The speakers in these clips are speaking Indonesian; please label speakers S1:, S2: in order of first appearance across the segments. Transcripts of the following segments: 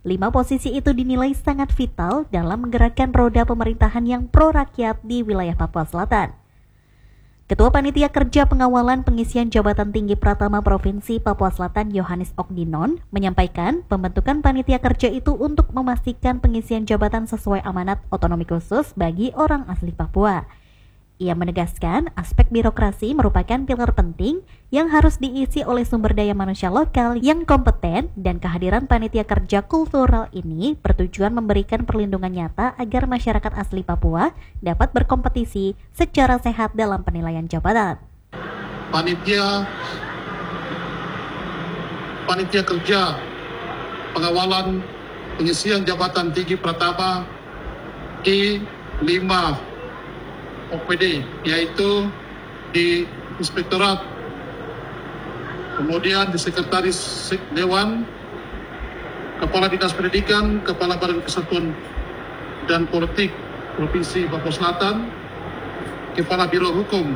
S1: 5 posisi itu dinilai sangat vital dalam menggerakkan roda pemerintahan yang pro-rakyat di wilayah Papua Selatan. Ketua Panitia Kerja Pengawalan Pengisian Jabatan Tinggi Pratama Provinsi Papua Selatan Yohanes Okdinon menyampaikan pembentukan panitia kerja itu untuk memastikan pengisian jabatan sesuai amanat otonomi khusus bagi orang asli Papua. Ia menegaskan aspek birokrasi merupakan pilar penting yang harus diisi oleh sumber daya manusia lokal yang kompeten, dan kehadiran panitia kerja kultural ini bertujuan memberikan perlindungan nyata agar masyarakat asli Papua dapat berkompetisi secara sehat dalam penilaian jabatan.
S2: Panitia kerja pengawalan pengisian jabatan tinggi Pratama di 5 OPD, yaitu di Inspektorat, kemudian di Sekretaris Dewan, Kepala Dinas Pendidikan, Kepala Badan Kesatuan dan Politik Provinsi Papua Selatan, Kepala Biro Hukum.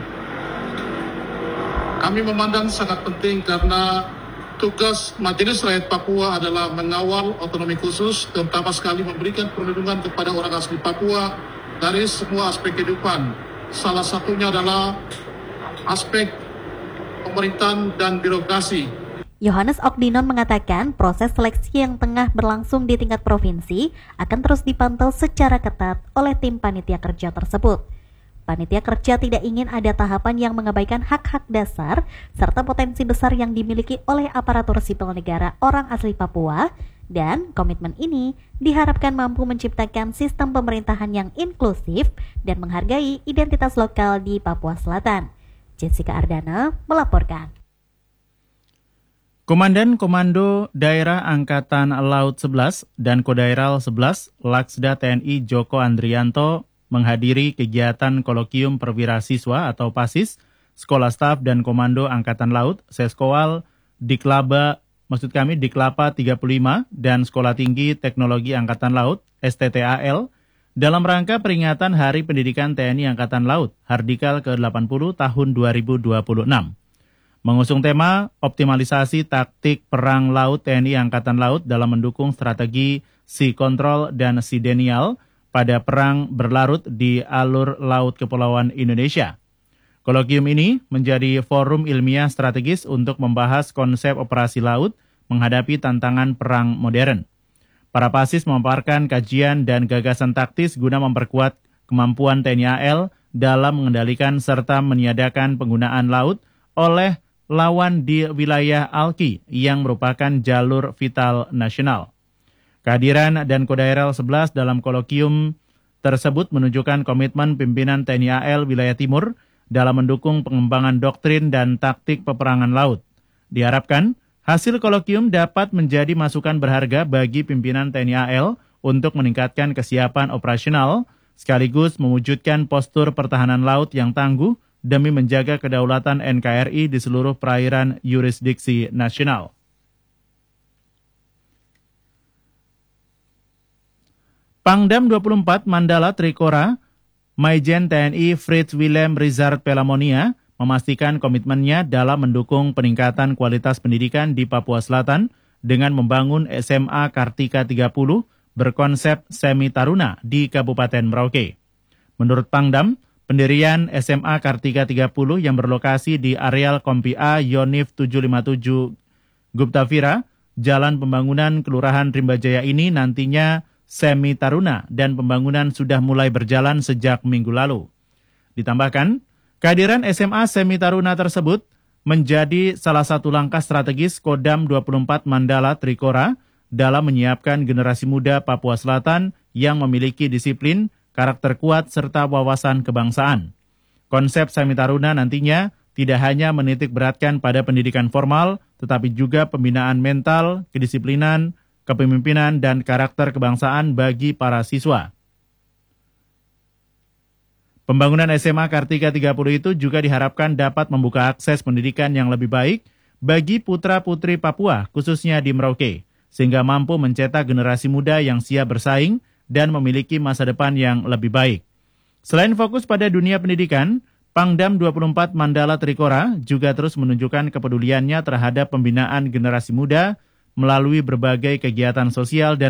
S2: Kami memandang sangat penting karena tugas Majelis Rakyat Papua adalah mengawal otonomi khusus, terutama sekali memberikan perlindungan kepada orang asli Papua dari semua aspek kehidupan. Salah satunya adalah aspek pemerintahan dan birokrasi.
S1: Yohanes Okdinon mengatakan proses seleksi yang tengah berlangsung di tingkat provinsi akan terus dipantau secara ketat oleh tim panitia kerja tersebut. Panitia kerja tidak ingin ada tahapan yang mengabaikan hak-hak dasar serta potensi besar yang dimiliki oleh aparatur sipil negara orang asli Papua, dan komitmen ini diharapkan mampu menciptakan sistem pemerintahan yang inklusif dan menghargai identitas lokal di Papua Selatan. Jessica Ardana melaporkan.
S3: Komandan Komando Daerah Angkatan Laut 11 dan Kodairal 11 Laksda TNI Joko Andrianto menghadiri kegiatan kolokium perwira siswa atau PASIS Sekolah Staf dan Komando Angkatan Laut Seskowal Diklapa 35 dan Sekolah Tinggi Teknologi Angkatan Laut STTAL dalam rangka peringatan Hari Pendidikan TNI Angkatan Laut Hardikal ke-80 tahun 2026. Mengusung tema optimalisasi taktik perang laut TNI Angkatan Laut dalam mendukung strategi Sea Control dan Sea Denial pada perang berlarut di alur laut Kepulauan Indonesia. Kolokium ini menjadi forum ilmiah strategis untuk membahas konsep operasi laut menghadapi tantangan perang modern. Para PASIS memaparkan kajian dan gagasan taktis guna memperkuat kemampuan TNI AL dalam mengendalikan serta meniadakan penggunaan laut oleh lawan di wilayah ALKI yang merupakan jalur vital nasional. Kehadiran dan Kodairal 11 dalam kolokium tersebut menunjukkan komitmen pimpinan TNI AL wilayah timur dalam mendukung pengembangan doktrin dan taktik peperangan laut. Diharapkan, hasil kolokium dapat menjadi masukan berharga bagi pimpinan TNI AL untuk meningkatkan kesiapan operasional, sekaligus mewujudkan postur pertahanan laut yang tangguh demi menjaga kedaulatan NKRI di seluruh perairan yurisdiksi nasional. Pangdam 24 Mandala Trikora, Maijen TNI Fritz Willem Rizard Pelamonia memastikan komitmennya dalam mendukung peningkatan kualitas pendidikan di Papua Selatan dengan membangun SMA Kartika 30 berkonsep semi taruna di Kabupaten Merauke. Menurut Pangdam, pendirian SMA Kartika 30 yang berlokasi di areal Kompi A Yonif 757 Guptavira, Jalan Pembangunan Kelurahan Rimbajaya ini nantinya semi taruna dan pembangunan sudah mulai berjalan sejak minggu lalu. Ditambahkan, kehadiran SMA semi taruna tersebut menjadi salah satu langkah strategis Kodam 24 Mandala Trikora dalam menyiapkan generasi muda Papua Selatan yang memiliki disiplin, karakter kuat, serta wawasan kebangsaan. Konsep semi taruna nantinya tidak hanya menitik beratkan pada pendidikan formal, tetapi juga pembinaan mental, kedisiplinan, kepemimpinan, dan karakter kebangsaan bagi para siswa. Pembangunan SMA Kartika 30 itu juga diharapkan dapat membuka akses pendidikan yang lebih baik bagi putra-putri Papua, khususnya di Merauke, sehingga mampu mencetak generasi muda yang siap bersaing dan memiliki masa depan yang lebih baik. Selain fokus pada dunia pendidikan, Pangdam 24 Mandala Trikora juga terus menunjukkan kepeduliannya terhadap pembinaan generasi muda melalui berbagai kegiatan sosial dan